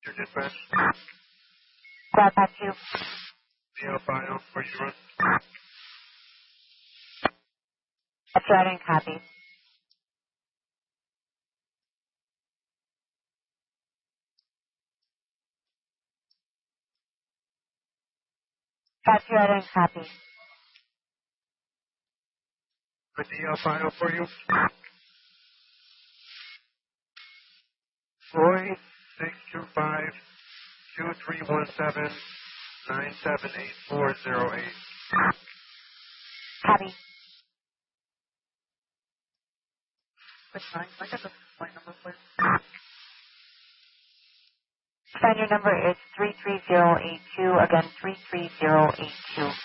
Your dispatch. Squad Pack 2. The file for you run. That's right and copy. That's right and copy. The file for you. Roy 625-2317-978408. Copy. Which line? I got the flight number, please. Sign your number is 33082. Again, 33082.